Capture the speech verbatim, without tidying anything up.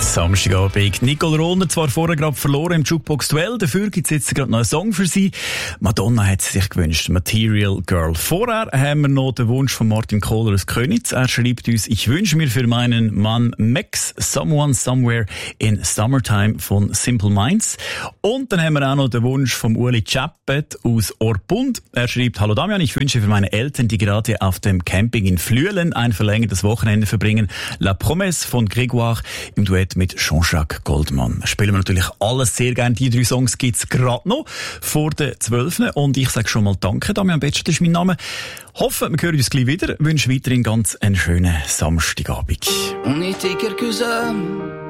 Samstagabend. Nicole Rohner zwar vorher gerade verloren im Jukebox-Duell, dafür gibt es jetzt gerade noch einen Song für sie. Madonna hat sie sich gewünscht, Material Girl. Vorher haben wir noch den Wunsch von Martin Kohler aus Königs. Er schreibt uns, ich wünsche mir für meinen Mann Max Someone Somewhere in Summertime von Simple Minds. Und dann haben wir auch noch den Wunsch von Uli Chappet aus Orpund. Er schreibt, hallo Damian, ich wünsche für meine Eltern, die gerade auf dem Camping in Flüelen ein verlängertes Wochenende verbringen, La Promesse von Grégoire im Duett mit Jean-Jacques Goldman. Spielen wir natürlich alles sehr gerne. Die drei Songs gibt's gerade noch vor der zwölften Und ich sage schon mal Danke, Damian Betsch, das ist mein Name. Hoffe, wir hören uns gleich wieder. Wünsche weiterhin ganz einen schönen Samstagabend. On était quelques-uns